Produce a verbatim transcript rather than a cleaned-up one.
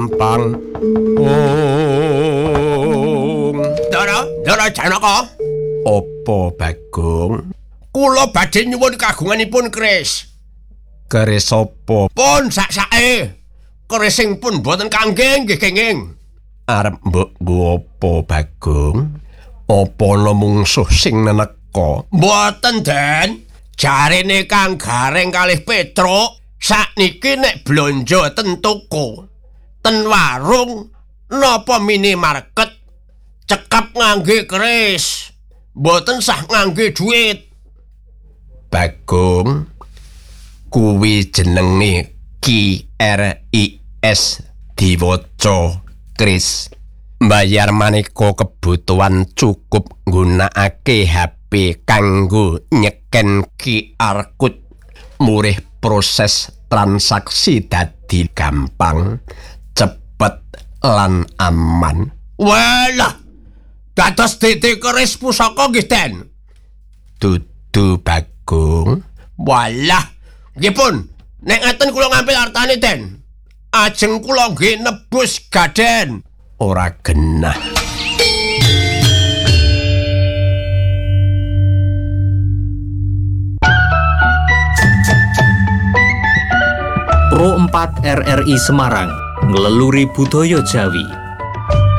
Gampang. Om. Dara, Dara Janaka. Apa Bagong? Kula badhe nyuwun kagunganipun keris. Keris apa? Pun sak-sake. Keris sing pun boten kangge nggih kenging. Arep mbok nggo apa Bagong? Apa ana mungsuh sing neneka? Mboten, Den. Jarene Kang Gareng kalih Petruk sakniki nek blonjo ten toko, ten warung napa minimarket cekap ngangge keris. Mboten sah ngangge duit. Bagong, kuwi jenenge K R I S diwaca Kris. Mbayar maneka kebutuhan cukup nggunakake H P kanggo nyeken Q R code. Murih proses transaksi dadi gampang, cepet lan aman. Walah, dados dede keris pusaka nggih, Den. Dudu Bagong. Walah, nggih pun. Nek ngaten kula ngambil artane, Den. Ajeng kula nggih nebus gaden. Ora genah. Pro empat R R I Semarang ngeleluri budaya Jawi.